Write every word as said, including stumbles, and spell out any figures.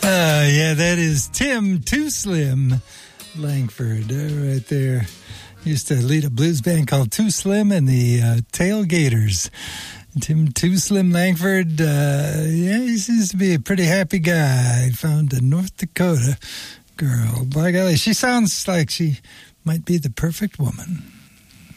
Uh, yeah, that is Tim Too Slim Langford uh, right there. Used to lead a blues band called Too Slim and the uh, Tailgaters. Tim Too Slim Langford, uh, yeah, he seems to be a pretty happy guy. He found a North Dakota girl. By golly, she sounds like she might be the perfect woman.